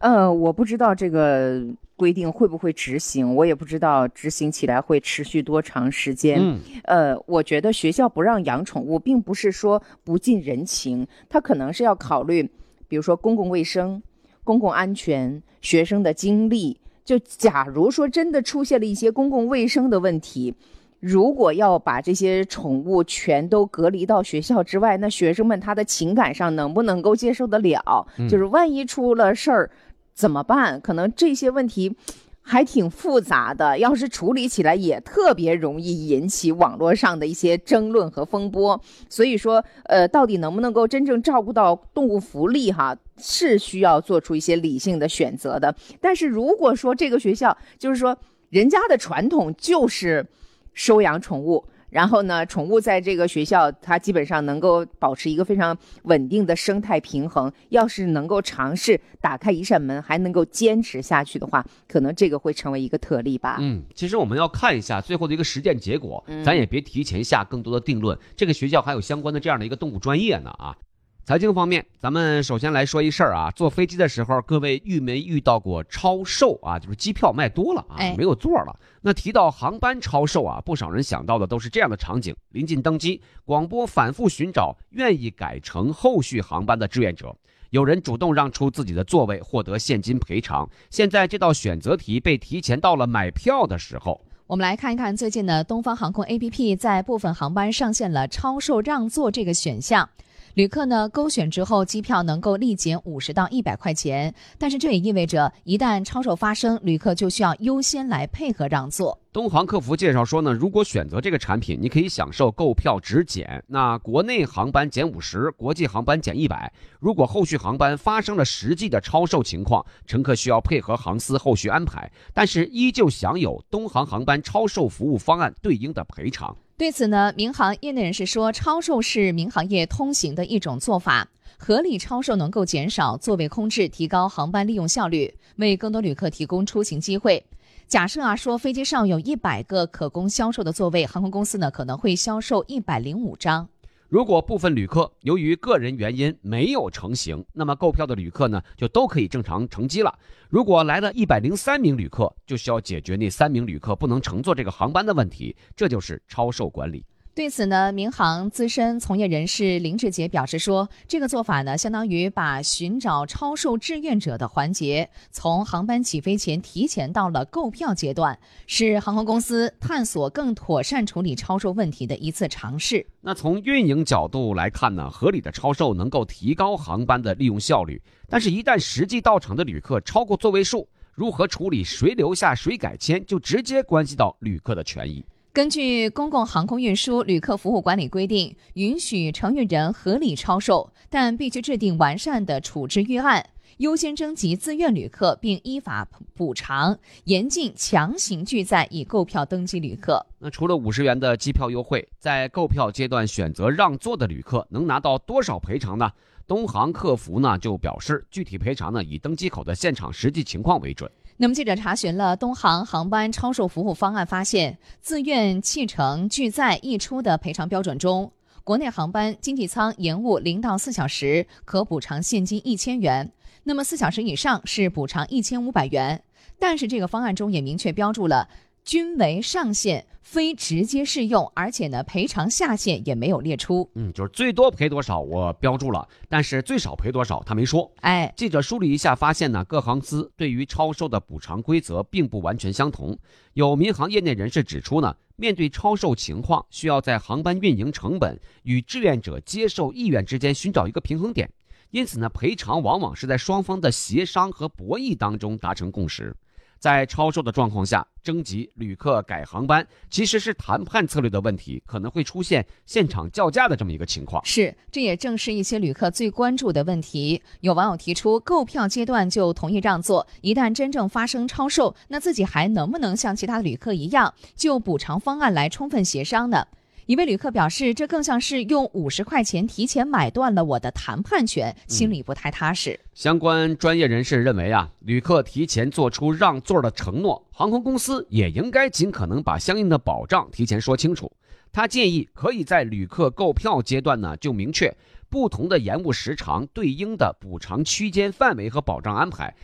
我不知道这个规定会不会执行，我也不知道执行起来会持续多长时间。我觉得学校不让养宠物，并不是说不近人情，它可能是要考虑，比如说公共卫生、公共安全、学生的精力。就假如说真的出现了一些公共卫生的问题，如果要把这些宠物全都隔离到学校之外，那学生们他的情感上能不能够接受得了？就是万一出了事儿怎么办？可能这些问题还挺复杂的，要是处理起来也特别容易引起网络上的一些争论和风波。所以说到底能不能够真正照顾到动物福利是需要做出一些理性的选择的。但是如果说这个学校就是说人家的传统就是收养宠物，然后呢，宠物在这个学校它基本上能够保持一个非常稳定的生态平衡，要是能够尝试打开一扇门还能够坚持下去的话，可能这个会成为一个特例吧。 其实我们要看一下最后的一个实践结果，咱也别提前下更多的定论，这个学校还有相关的这样的一个动物专业呢啊。财经方面，咱们首先来说一事儿啊，坐飞机的时候，各位遇没遇到过超售啊？就是机票卖多了啊，没有座了。那提到航班超售啊，不少人想到的都是这样的场景：临近登机，广播反复寻找愿意改乘后续航班的志愿者，有人主动让出自己的座位，获得现金赔偿。现在这道选择题被提前到了买票的时候。 我们来看一看，最近呢，东方航空 APP 在部分航班上线了超售让座这个选项。旅客呢勾选之后，机票能够立减50到100块钱，但是这也意味着一旦超售发生，旅客就需要优先来配合让座。 东航客服介绍说呢，如果选择这个产品，你可以享受购票直减，那国内航班减50，国际航班减100。如果后续航班发生了实际的超售情况，乘客需要配合航司后续安排，但是依旧享有东航航班超售服务方案对应的赔偿。 对此呢，民航业内人士说，超售是民航业通行的一种做法，合理超售能够减少座位空置，提高航班利用效率，为更多旅客提供出行机会。假设说飞机上有100个可供销售的座位，航空公司呢可能会销售105张。 如果部分旅客由于个人原因没有成行，那么购票的旅客呢就都可以正常乘机了。如果来了103名旅客，就需要解决那3名旅客不能乘坐这个航班的问题，这就是超售管理。 对此呢，民航资深从业人士林志杰表示说，这个做法呢，相当于把寻找超售志愿者的环节从航班起飞前提前到了购票阶段，是航空公司探索更妥善处理超售问题的一次尝试。 那从运营角度来看呢，合理的超售能够提高航班的利用效率，但是一旦实际到场的旅客超过座位数，如何处理谁留下谁改签，就直接关系到旅客的权益。 根据公共航空运输旅客服务管理规定，允许承运人合理超售，但必须制定完善的处置预案，优先征集自愿旅客，并依法补偿，严禁强行拒载已购票登机旅客。 那除了50元的机票优惠，在购票阶段选择让座的旅客能拿到多少赔偿呢？东航客服呢就表示，具体赔偿呢以登机口的现场实际情况为准。 那么记者查询了东航航班超售服务方案，发现自愿弃乘拒载溢出的赔偿标准中，国内航班经济舱延误0到4小时可补偿现金1000元，那么4小时以上是补偿1500元。但是这个方案中也明确标注了均为上限，非直接适用，而且呢赔偿下限也没有列出。 就是最多赔多少我标注了，但是最少赔多少他没说。记者梳理一下发现呢，各航司对于超售的补偿规则并不完全相同。有民航业内人士指出呢，面对超售情况，需要在航班运营成本与志愿者接受意愿之间寻找一个平衡点，因此呢，赔偿往往是在双方的协商和博弈当中达成共识。在超售的状况下，征集旅客改航班其实是谈判策略的问题，可能会出现现场叫价的这么一个情况。 是，这也正是一些旅客最关注的问题。有网友提出，购票阶段就同意让座，一旦真正发生超售，那自己还能不能像其他旅客一样，就补偿方案来充分协商呢？一位旅客表示，这更像是用50块钱提前买断了我的谈判权，心里不太踏实。 相关专业人士认为啊，旅客提前做出让座的承诺，航空公司也应该尽可能把相应的保障提前说清楚。他建议可以在旅客购票阶段呢就明确不同的延误时长对应的补偿区间范围和保障安排，